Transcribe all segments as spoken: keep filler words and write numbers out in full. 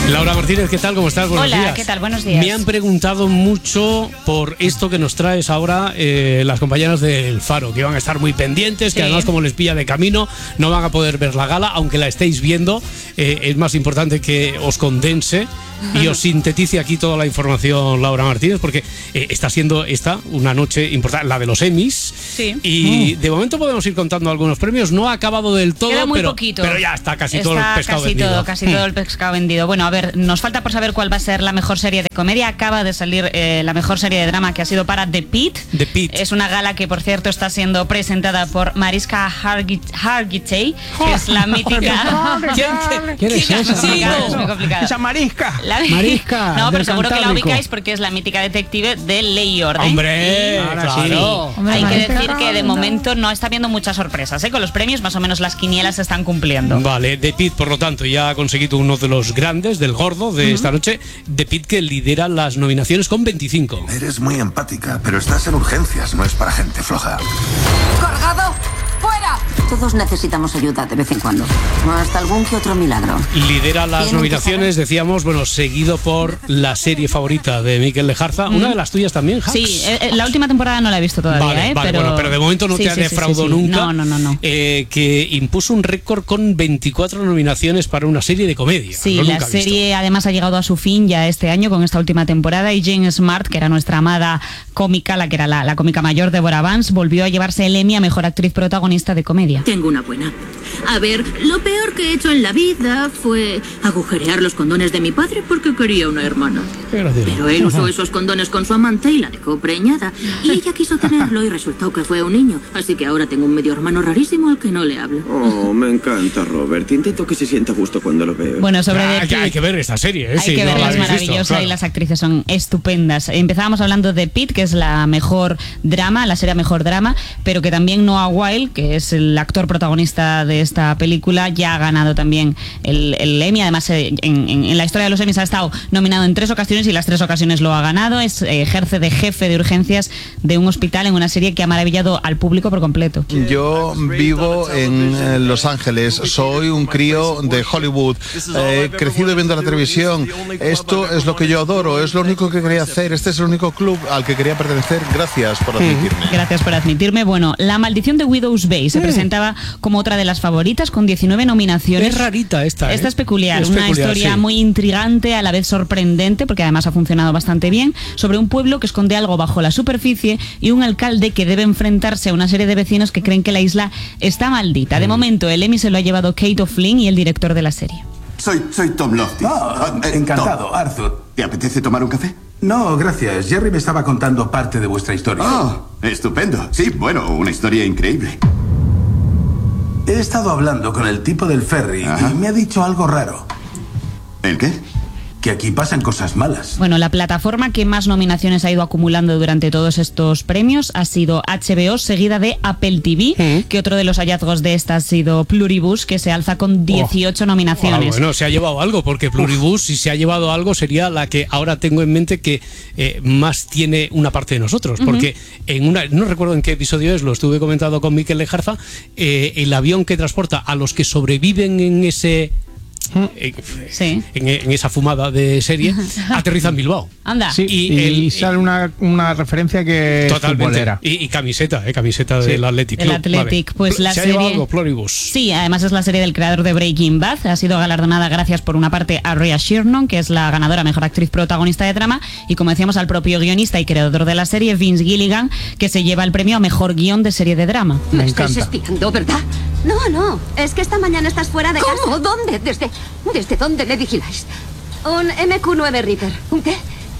Laura Martínez, ¿qué tal? ¿Cómo estás? Buenos Hola, días. ¿qué tal? Buenos días. Me han preguntado mucho por esto que nos traes ahora eh, las compañeras del Faro, que van a estar muy pendientes, sí. Que además como les pilla de camino, no van a poder ver la gala, aunque la estéis viendo. Eh, es más importante que os condense y os sintetice aquí toda la información, Laura Martínez, porque eh, está siendo esta una noche importante, la de los Emmys. Sí. Y mm. de momento podemos ir contando algunos premios. No ha acabado del todo, Queda muy pero, poquito. pero ya está casi está todo el pescado casi vendido. Todo, casi todo el pescado vendido. Bueno, a ver, nos falta por saber cuál va a ser la mejor serie de comedia. Acaba de salir eh, la mejor serie de drama, que ha sido para The Pitt. The Pitt. Es una gala que, por cierto, está siendo presentada por Mariska Hargitay, que es la mítica... ¿Quién, ¿Quién es esa? Sí, es muy complicado. Esa Mariska. La... Mariska. No, pero seguro Cantábrico. que la ubicáis porque es la mítica detective de Ley y Orden. ¡Hombre! Y... Ahora claro. sí. Hombre, hay Mariska que decir que de Ronda. momento no está habiendo muchas sorpresas, ¿eh? Con los premios más o menos las quinielas se están cumpliendo. Vale, The Pitt, por lo tanto, ya ha conseguido uno de los grandes, del gordo de uh-huh. esta noche. The Pitt, que lidera las nominaciones con veinticinco. Eres muy empática, pero estás en urgencias, no es para gente floja. ¡Cargado! ¡Fuera! Todos necesitamos ayuda de vez en cuando. Hasta algún que otro milagro. Lidera las nominaciones, decíamos, bueno, seguido por la serie favorita de Mikel Lejarza. Mm. Una de las tuyas también, Hacks. Sí, eh, la última temporada no la he visto todavía, vale, ¿eh? Vale, pero... bueno, pero de momento no sí, te ha sí, defraudado sí, sí, sí. nunca. No, no, no. no. Eh, que impuso un récord con veinticuatro nominaciones para una serie de comedia. Sí, no la serie visto. Además ha llegado a su fin ya este año con esta última temporada, y Jane Smart, que era nuestra amada cómica, la que era la, la cómica mayor, Deborah Vance, volvió a llevarse el Emmy a mejor actriz protagonista de comedia. Tengo una buena. A ver, lo peor que he hecho en la vida fue agujerear los condones de mi padre porque quería una hermana. Pero él usó esos condones con su amante y la dejó preñada. Y ella quiso tenerlo y resultó que fue un niño. Así que ahora tengo un medio hermano rarísimo al que no le hablo. Oh, me encanta, Robert. Intento que se sienta a gusto cuando lo veo. Bueno, sobre ah, The que hay que ver esta serie, ¿eh? Hay sí, que no verla, es maravillosa visto, claro. Y las actrices son estupendas. Empezábamos hablando de Pitt, que es la mejor drama, la serie mejor drama, pero que también Noah Wyle, que es el actor protagonista de esta película, ya ha ganado también el, el Emmy. Además, en, en, en la historia de los Emmys ha estado nominado en tres ocasiones y las tres ocasiones lo ha ganado. Es, eh, ejerce de jefe de urgencias de un hospital en una serie que ha maravillado al público por completo. Yo vivo en eh, Los Ángeles, soy un crío de Hollywood, he eh, crecido viendo la televisión. Esto es lo que yo adoro, es lo único que quería hacer, este es el único club al que quería pertenecer. Gracias por admitirme. Gracias por admitirme. Bueno, La Maldición de Widow's Bay se mm. presentaba como otra de las favoritas con diecinueve nominaciones. Es rarita esta, ¿eh? Esta es peculiar, es una peculiar, historia sí. muy intrigante, a la vez sorprendente, porque además ha funcionado bastante bien, sobre un pueblo que esconde algo bajo la superficie y un alcalde que debe enfrentarse a una serie de vecinos que creen que la isla está maldita. De mm. momento, el Emmy se lo ha llevado Kate O'Flynn y el director de la serie. Soy, soy Tom Lofty. Oh, eh, encantado, Tom. Arthur. ¿Te apetece tomar un café? No, gracias. Jerry me estaba contando parte de vuestra historia. Oh, estupendo. Sí, bueno, una historia increíble. He estado hablando con el tipo del ferry. Ajá. Y me ha dicho algo raro. ¿El qué? Que aquí pasan cosas malas. Bueno, la plataforma que más nominaciones ha ido acumulando durante todos estos premios ha sido H B O, seguida de Apple T V, ¿Mm? que otro de los hallazgos de esta ha sido Pluribus, que se alza con dieciocho oh. nominaciones. Ah, bueno, se ha llevado algo, porque Pluribus, Uf. si se ha llevado algo, sería la que ahora tengo en mente que eh, más tiene una parte de nosotros, uh-huh. porque en una, no recuerdo en qué episodio es, lo estuve comentando con Mikel Lejarza, eh, el avión que transporta a los que sobreviven en ese... En, sí. en, en esa fumada de serie aterriza en Bilbao. Anda. Sí, y, y el, sale una, una referencia que totalmente. Es y, y camiseta, eh, camiseta sí. del Athletic Club. El Athletic, vale. Pues la ¿Se serie... ha llevado algo, Pluribus? Sí, además es la serie del creador de Breaking Bad. Ha sido galardonada gracias por una parte a Rhea Shirnon, que es la ganadora a mejor actriz protagonista de drama, y como decíamos al propio guionista y creador de la serie, Vince Gilligan, que se lleva el premio a mejor guión de serie de drama. Me, Me estáis espiando, ¿verdad? No, no, es que esta mañana estás fuera de ¿Cómo? casa. ¿Dónde? ¿Desde, ¿Desde dónde le vigiláis? Un M Q nueve Reaper. ¿Un qué?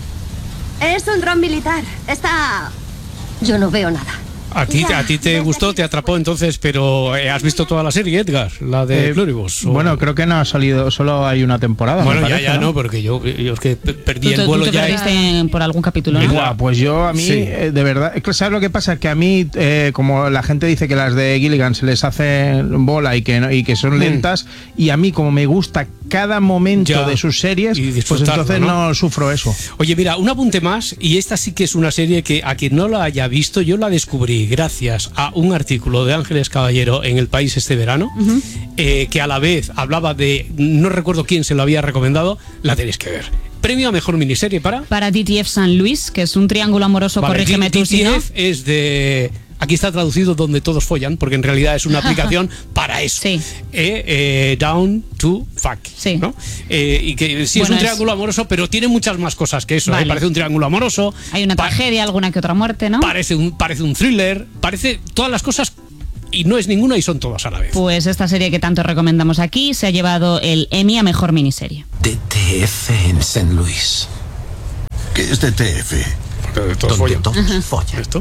Es un dron militar. Está... Yo no veo nada. A ti, a ti te gustó, te atrapó entonces, pero eh, ¿has visto toda la serie, Edgar? La de eh, Pluribus. Bueno, creo que no ha salido, solo hay una temporada. Bueno, me parece, ya, ya, ¿no? no, porque yo, yo es que perdí ¿Tú, el vuelo tú te ya. perdiste por algún capítulo, ¿no? Buah, pues yo a mí, sí. eh, de verdad, ¿sabes lo que pasa? Que a mí, eh, como la gente dice que las de Gilligan se les hace bola y que, no, y que son lentas, mm. y a mí como me gusta cada momento Ya. de sus series, Y pues disfrutarlo, entonces ¿no? no sufro eso. Oye, mira, un apunte más, y esta sí que es una serie que a quien no la haya visto, yo la descubrí gracias a un artículo de Ángeles Caballero en El País este verano, Ujú. eh, que a la vez hablaba de, no recuerdo quién se lo había recomendado, la tenéis que ver. Premio a mejor miniserie para... Para D T F San Luis, que es un triángulo amoroso, Vale, corrígeme tú si no. D T F es de... Aquí está traducido donde todos follan, porque en realidad es una aplicación para eso. Sí. Eh, eh, down to fuck. Sí. ¿no? Eh, y que sí Bueno, es un es- triángulo amoroso, pero tiene muchas más cosas que eso. ¿eh? Vale. Parece un triángulo amoroso. Hay una pa- tragedia, alguna que otra muerte, ¿no? Parece un, parece un thriller. Parece todas las cosas y no es ninguna y son todas a la vez. Pues esta serie que tanto recomendamos aquí se ha llevado el Emmy a mejor miniserie. D T F en Saint Louis. ¿Qué es D T F? Todos ¿Dónde follan. todos follan? ¿Esto?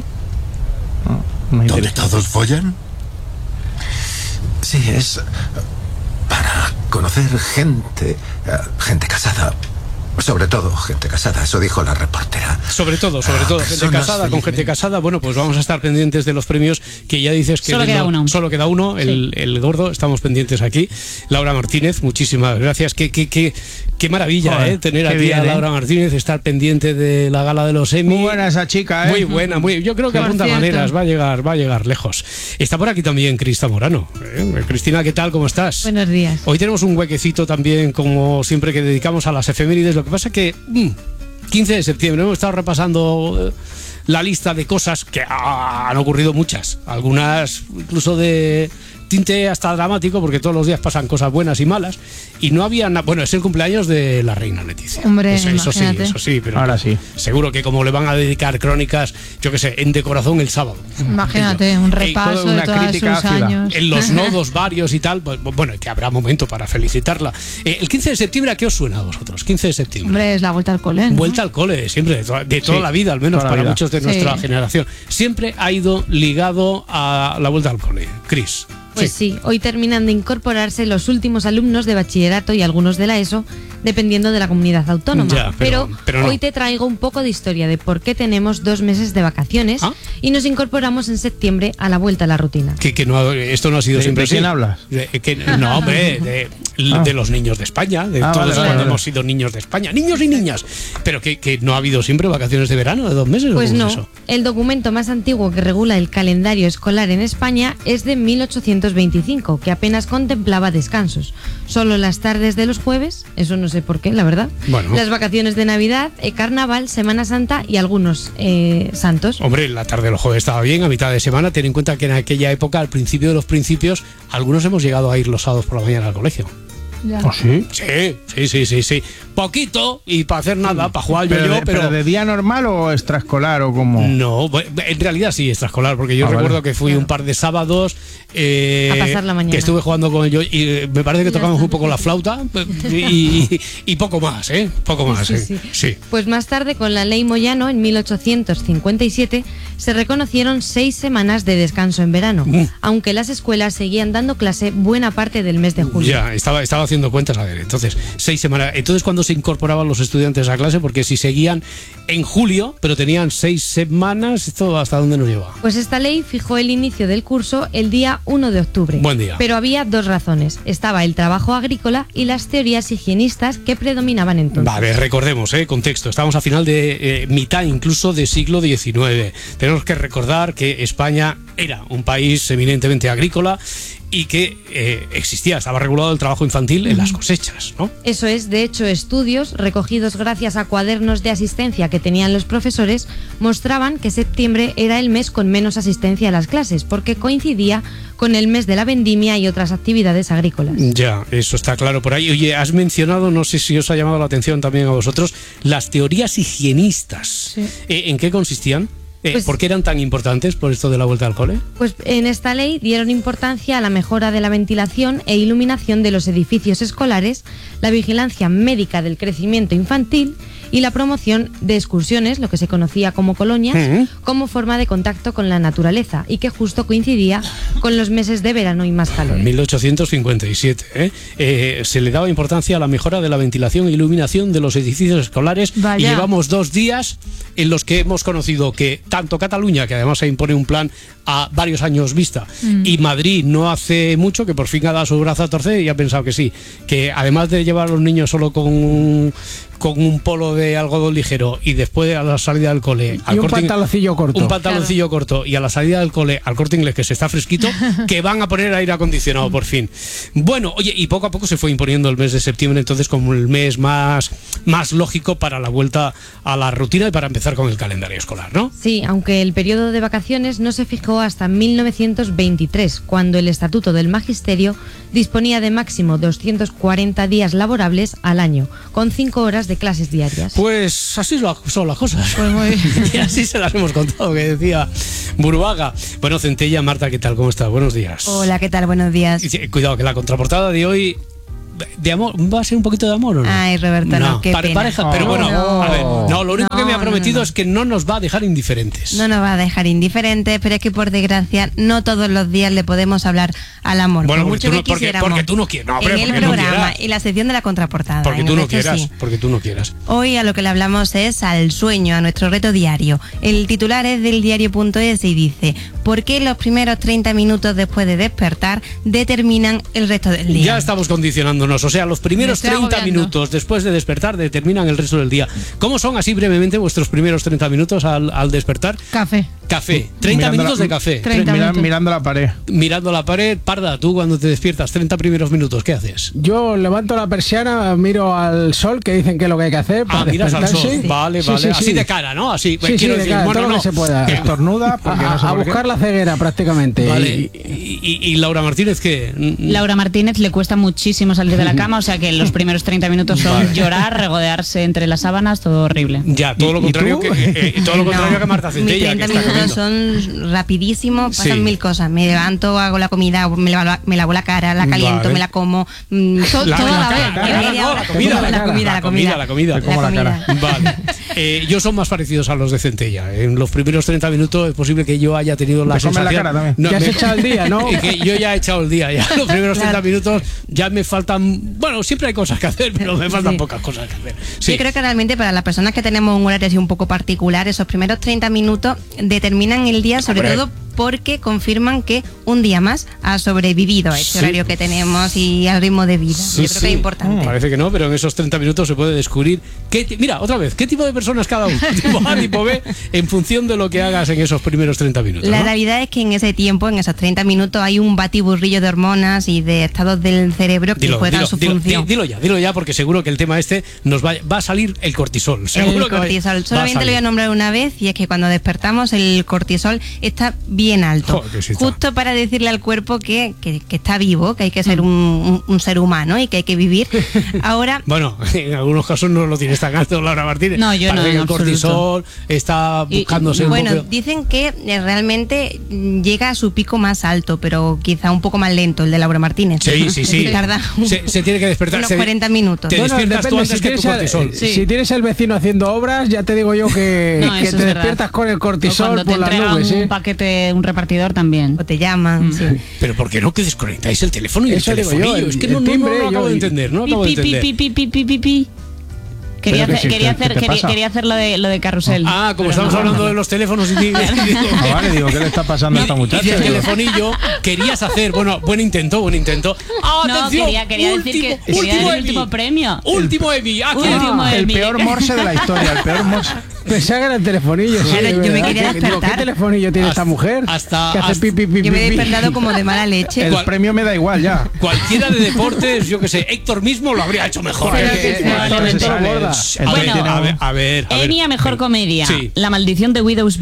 ¿Dónde todos follan? Sí, es para conocer gente, eh, gente casada. Sobre todo gente casada, eso dijo la reportera. Sobre todo, sobre Ah, todo, gente personas casada, con gente casada. Bueno, pues vamos a estar pendientes de los premios que ya dices que... Solo de queda lo- uno. Solo queda uno, el, el gordo, estamos pendientes aquí. Laura Martínez, muchísimas gracias. Qué, qué, qué, qué maravilla, Joder, ¿eh? Tener qué aquí bien, a ¿eh? Laura Martínez, estar pendiente de la gala de los Emmy. Muy buena esa chica, ¿eh? Muy buena, muy, yo creo que Por apunta cierto. maneras, va a llegar, va a llegar lejos. Está por aquí también Crista Morano. ¿eh? Cristina, ¿qué tal? ¿Cómo estás? Buenos días. Hoy tenemos un huequecito también, como siempre, que dedicamos a las efemérides. Lo que pasa que mm, quince de septiembre hemos estado repasando eh, la lista de cosas que ah, han ocurrido muchas. Algunas incluso de tinte hasta dramático, porque todos los días pasan cosas buenas y malas. Y no había nada. Bueno, es el cumpleaños de la reina Leticia. Hombre, eso, eso sí, imagínate. eso sí. Pero Ahora sí. seguro que como le van a dedicar crónicas, yo qué sé, en De Corazón el sábado. Imagínate, un Eh, repaso toda una de todos sus crítica ácida. años. En los nodos varios y tal, pues, bueno, que habrá momento para felicitarla. Eh, el quince de septiembre, ¿a qué os suena a vosotros? quince de septiembre. Hombre, es la vuelta al cole, ¿no? Vuelta al cole, siempre, de toda, de toda Sí, la vida, al menos toda la para vida. muchos de Sí. nuestra generación. Siempre ha ido ligado a la vuelta al cole. Cris. Pues sí. hoy terminan de incorporarse los últimos alumnos de bachillerato y algunos de la ESO, dependiendo de la comunidad autónoma. Ya, pero- pero no. hoy te traigo un poco de historia de por qué tenemos dos meses de vacaciones ¿Ah? y nos incorporamos en septiembre a la vuelta a la rutina. Que, que no, ha- esto no ha sido ¿De- siempre de quién así. hablas? De- que- no, hombre, de, Ah. de los niños de España, de Ah, todos vale, vale, cuando vale. hemos sido niños de España, niños y niñas. Pero que, que no ha habido siempre vacaciones de verano de dos meses. ¿o Pues cómo no, es eso? el documento más antiguo que regula el calendario escolar en España es de mil ochocientos veinticinco, que apenas contemplaba descansos. Solo las tardes de los jueves, eso no sé por qué, la verdad. Bueno. Las vacaciones de Navidad, eh, Carnaval, Semana Santa y algunos eh, santos. Hombre, la tarde de los jueves estaba bien, a mitad de semana. Ten en cuenta que en aquella época, al principio de los principios, algunos hemos llegado a ir los sábados por la mañana al colegio. Ya. ¿Oh, sí? Sí, sí, sí, sí, sí. Poquito y para hacer nada, para jugar yo, ¿Pero, yo, de, pero... pero de día normal o extraescolar o como? No, bu- en realidad sí, extraescolar, porque yo Ah, recuerdo vale. que fui un par de sábados eh, A pasar la mañana. que estuve jugando con ellos y eh, me parece que Ya tocamos está. un poco la flauta y, y- y poco más, ¿eh? Poco más, Sí, ¿eh? sí. Sí. Pues más tarde, con la ley Moyano, en mil ochocientos cincuenta y siete, se reconocieron seis semanas de descanso en verano, Mm. aunque las escuelas seguían dando clase buena parte del mes de julio. Ya, estaba, estaba haciendo cuentas, a ver, entonces, seis semanas. Entonces, ¿cuándo se incorporaban los estudiantes a clase? Porque si seguían en julio, pero tenían seis semanas, ¿esto hasta dónde nos lleva? Pues esta ley fijó el inicio del curso el día uno de octubre. Buen día. Pero había dos razones. Estaba el trabajo agrícola y las teorías higienistas que predominaban entonces. Vale, recordemos, ¿eh? Contexto. Estamos a final de eh, mitad incluso de siglo diecinueve. Tenemos que recordar que España era un país eminentemente agrícola y que eh, existía, estaba regulado el trabajo infantil en las cosechas, ¿no? Eso es, de hecho, estudios recogidos gracias a cuadernos de asistencia que tenían los profesores mostraban que septiembre era el mes con menos asistencia a las clases, porque coincidía con el mes de la vendimia y otras actividades agrícolas. Ya, eso está claro por ahí. Oye, has mencionado, no sé si os ha llamado la atención también a vosotros, las teorías higienistas. Sí. Eh, ¿En qué consistían? Eh, Pues- ¿Por qué eran tan importantes por esto de la vuelta al cole? Pues en esta ley dieron importancia a la mejora de la ventilación e iluminación de los edificios escolares, la vigilancia médica del crecimiento infantil y la promoción de excursiones, lo que se conocía como colonias, uh-huh. como forma de contacto con la naturaleza y que justo coincidía con los meses de verano y más calor. mil ochocientos cincuenta y siete, ¿eh? Eh, se le daba importancia a la mejora de la ventilación e iluminación de los edificios escolares. Vaya. Y llevamos dos días en los que hemos conocido que tanto Cataluña, que además se impone un plan a varios años vista, mm. y Madrid no hace mucho, que por fin ha dado su brazo a torcer y ha pensado que sí, que además de llevar a los niños solo con, con un polo de algodón ligero y después a la salida del cole y un pantaloncillo corto un pantaloncillo claro. corto y a la salida del cole al Corte Inglés, que se está fresquito, que van a poner aire acondicionado por fin. Bueno, oye, y poco a poco se fue imponiendo el mes de septiembre entonces como el mes más, más lógico para la vuelta a la rutina y para empezar con el calendario escolar, ¿no? Sí, aunque el periodo de vacaciones no se fijó hasta mil novecientos veintitrés, cuando el Estatuto del Magisterio disponía de máximo doscientos cuarenta días laborables al año, con cinco horas de clases diarias. Pues así son las cosas. Pues muy bien. Y así se las hemos contado, que decía Burbaga. Bueno, Centella, Marta, ¿qué tal? ¿Cómo estás? Buenos días. Hola, ¿qué tal? Buenos días. Cuidado, que la contraportada de hoy... ¿De amor? ¿Va a ser un poquito de amor o no? Ay, Roberto, no, no qué Pare, pena. Pareja, pero bueno, no. a ver, no, lo único no, que me ha prometido no, no. es que no nos va a dejar indiferentes. No nos va a dejar indiferentes, pero es que por desgracia no todos los días le podemos hablar al amor. Bueno, por porque, mucho tú no, que porque, porque tú no quieres. No, hombre, en el programa no y la sección de la contraportada. Porque tú no quieras, sí. porque tú no quieras. Hoy a lo que le hablamos es al sueño, a nuestro reto diario. El titular es del diario punto es y dice: ¿por qué los primeros treinta minutos después de despertar determinan el resto del día? Ya estamos condicionándonos, o sea, los primeros Los treinta minutos después de despertar determinan el resto del día. ¿Cómo son así brevemente vuestros primeros treinta minutos al, al despertar? Café. Café. treinta mirando minutos la, de café. treinta Mira, mirando la pared. Mirando la pared. Parda, tú cuando te despiertas, treinta primeros minutos, ¿qué haces? Yo levanto la persiana, miro al sol, que dicen que es lo que hay que hacer. Ah, miras al sol. Sí. Vale, sí, vale. Sí, así sí. de cara, ¿no? Así. Sí, quiero sí, decir, de cara, bueno, todo no. lo que se pueda. Que estornuda. Porque a, no sé a buscar qué. La ceguera prácticamente. Vale. Y, y, y Laura Martínez, ¿qué? Laura Martínez le cuesta muchísimo salir de la cama, o sea que los primeros treinta minutos son vale. llorar, regodearse entre las sábanas, todo horrible. Ya, todo lo contrario que eh, todo lo contrario no, que Marta Centella. Mis treinta que minutos son rapidísimos, pasan sí. mil cosas. Me levanto, hago la comida, me lavo, me lavo la cara, la caliento, vale. me la como, mmm, todo, la, todo la, la, la, la, la, la, la comida, la, la comida, la comida, la comida, como la cara. Vale. Eh, yo son más parecidos a los de Centella. En los primeros treinta minutos es posible que yo haya tenido la sensación. La cara también. No, ya has me, echado el día, ¿no? Que yo ya he echado el día. Ya los primeros treinta claro. minutos ya me faltan. Bueno, siempre hay cosas que hacer, pero me faltan sí. pocas cosas que hacer. Sí. Yo creo que realmente para las personas que tenemos un horario así un poco particular, esos primeros treinta minutos determinan el día, sobre Hombre. todo porque confirman que un día más ha sobrevivido a este sí. horario que tenemos y al ritmo de vida. Sí, Yo creo sí. que es importante. Parece que no, pero en esos treinta minutos se puede descubrir qué t- mira, otra vez, qué tipo de personas cada uno, tipo A, tipo B, en función de lo que hagas en esos primeros treinta minutos. La ¿no? realidad es que en ese tiempo, en esos treinta minutos, hay un batiburrillo de hormonas y de estados del cerebro que dilo, juegan dilo, su dilo, función. Dilo ya, dilo ya, porque seguro que el tema este nos va, va a salir el cortisol. Seguro el que cortisol. Va, Solamente va lo voy a nombrar una vez, y es que cuando despertamos el cortisol está bien alto. Joder, sí justo está. para decirle al cuerpo que, que, que está vivo, que hay que ser un, un, un ser humano y que hay que vivir. Ahora. Bueno, en algunos casos no lo tienes tan alto, Laura Martínez. No, yo Parece no. que el absoluto. cortisol está buscándose y, un bueno, poco. dicen que eh, realmente llega a su pico más alto, pero quizá un poco más lento, el de Laura Martínez. Sí, sí, sí. Tarda se, se tiene que despertar. unos se, cuarenta minutos. Te bueno, despiertas tú antes si que tu cortisol. El, sí. Si tienes el vecino haciendo obras, ya te digo yo que, no, que te despiertas verdad. con el cortisol o por las nubes. un ¿eh? paquete, un repartidor también. O te llaman, mm. sí. Pero ¿por qué no que desconectáis el teléfono y el Eso telefonillo? Yo, el, es que no, no, no, no lo acabo de entender, no acabo de entender. Pi, pi, pi, pi, pi, pi. Quería hacer, quería, hacer, quería, quería hacer lo de lo de carrusel. Ah, como estamos no, hablando no. de los teléfonos y digo, ah, vale, digo, ¿qué le está pasando a esta muchacha? Y el telefonillo querías hacer, bueno, buen intento, buen intento. ¡Ah, no, atención! Quería, quería último, decir que quería decir el último premio. Último Emmy, aquí último el Emmy. peor morse de la historia, el peor morse. Pensaba que era el telefonillo. Sí, claro, yo me quería despertar. Digo, ¿qué telefonillo tiene hasta, esta mujer? Hasta, que hace hasta, pi, pi, pi, yo me he pi, despertado pi. como de mala leche. El Cual, premio me da igual ya. Cualquiera de deportes, yo que sé, Héctor mismo lo habría hecho mejor. Bueno, que, que, bueno, a ver, a ver, a ver. Emmy a mejor comedia. Sí. La maldición de Widow's Bay.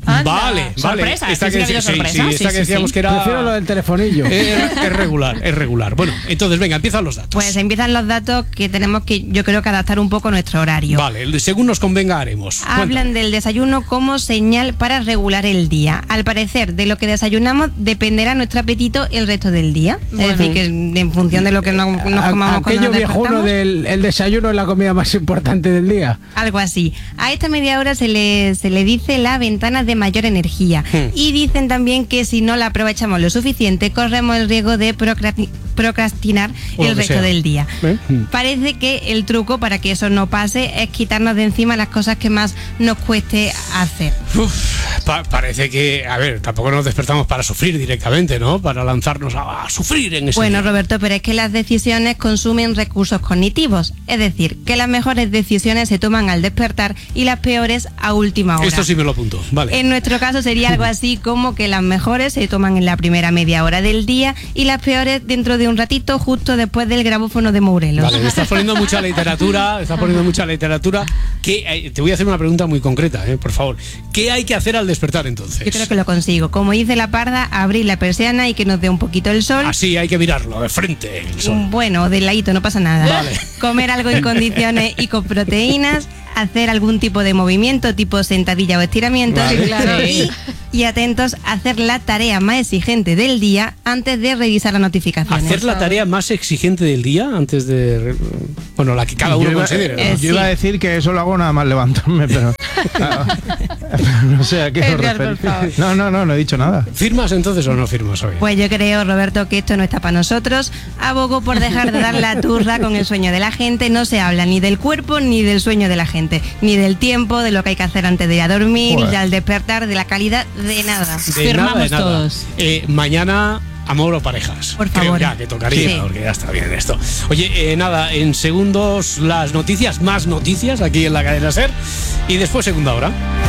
Anda. Vale, sorpresa, vale. Esta sí, que, sí, sí, sorpresa. sí, esta sí, que decíamos sí. que era... Prefiero lo del telefonillo. Es, es regular, es regular. Bueno, entonces, venga, empiezan los datos. Pues empiezan los datos que tenemos que, yo creo que adaptar un poco nuestro horario. Vale, según nos convenga haremos. Hablan Cuéntame. del desayuno como señal para regular el día. Al parecer, de lo que desayunamos dependerá nuestro apetito el resto del día. Bueno. Es decir, que en función de lo que nos, nos comamos cuando Aquello nos viejuno despertamos. del el desayuno es la comida más importante del día. Algo así. A esta media hora se le, se le dice la ventana de mayor energía. Hmm. Y dicen también que si no la aprovechamos lo suficiente, corremos el riesgo de procrasti- procrastinar O lo el que resto sea. del día. ¿Eh? Parece que el truco para que eso no pase es quitarnos de encima las cosas que más nos cueste hacer. Uf, pa- parece que, a ver, tampoco nos despertamos para sufrir directamente, ¿no? Para lanzarnos a, a sufrir en ese Bueno, día. Roberto, pero es que las decisiones consumen recursos cognitivos. Es decir, que las mejores decisiones se toman al despertar y las peores a última hora. Esto sí me lo apunto, vale. En nuestro caso sería algo así como que las mejores se toman en la primera media hora del día y las peores dentro de un ratito, justo después del grabófono de Morelos. Vale, me estás poniendo mucha literatura, estás poniendo mucha literatura. ¿Qué, eh, te voy a hacer una pregunta muy concreta, eh, por favor. ¿Qué hay que hacer al despertar entonces? Yo creo que lo consigo. Como dice la parda, abrir la persiana y que nos dé un poquito el sol. Así hay que mirarlo, de frente, el sol. Bueno, de ladito, no pasa nada. Vale. Comer algo en condiciones y con proteínas, hacer algún tipo de movimiento, tipo sentadilla o estiramiento. Vale. Claro. Y, y atentos a hacer la tarea más exigente del día antes de revisar las notificaciones. Hacer la tarea más exigente del día antes de... Bueno, la que cada uno yo iba, considere, ¿no? eh, yo sí. iba a decir que eso lo hago nada más levantarme, pero, claro, pero no sé a qué os Edgar, por referís. favor. No, no, no, no he dicho nada. ¿Firmas entonces o no firmas hoy? Pues yo creo, Roberto, que esto no está para nosotros. Abogo por dejar de dar la turra con el sueño de la gente. No se habla ni del cuerpo ni del sueño de la gente, ni del tiempo, de lo que hay que hacer antes de ir a dormir, Joder. ni al despertar, de la calidad, de nada. De Firmamos nada, de nada. todos. Eh, mañana... Amor o parejas. Por Creo favor. ya que tocaría, Sí. porque ya está bien esto. Oye, eh, nada, en segundos las noticias, más noticias aquí en la cadena SER. Y después segunda hora.